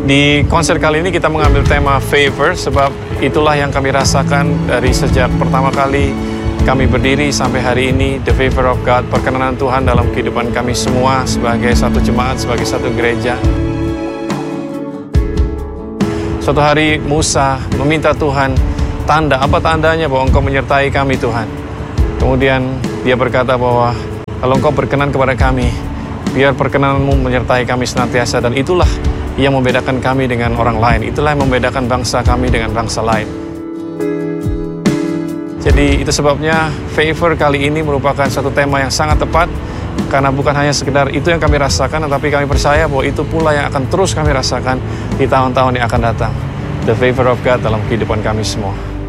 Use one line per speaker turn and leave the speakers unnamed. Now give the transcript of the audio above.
Di konser kali ini kita mengambil tema favor, sebab itulah yang kami rasakan dari sejak pertama kali kami berdiri sampai hari ini. The favor of God, perkenanan Tuhan dalam kehidupan kami semua sebagai satu jemaat, sebagai satu gereja. Suatu hari Musa meminta Tuhan tanda, apa tandanya bahwa Engkau menyertai kami Tuhan. Kemudian dia berkata bahwa kalau Engkau berkenan kepada kami, biar perkenanmu menyertai kami senantiasa. Dan itulah yang membedakan kami dengan orang lain. Itulah yang membedakan bangsa kami dengan bangsa lain. Jadi itu sebabnya favor kali ini merupakan satu tema yang sangat tepat. Karena bukan hanya sekedar itu yang kami rasakan, tetapi kami percaya bahwa itu pula yang akan terus kami rasakan di tahun-tahun yang akan datang. The favor of God dalam kehidupan kami semua.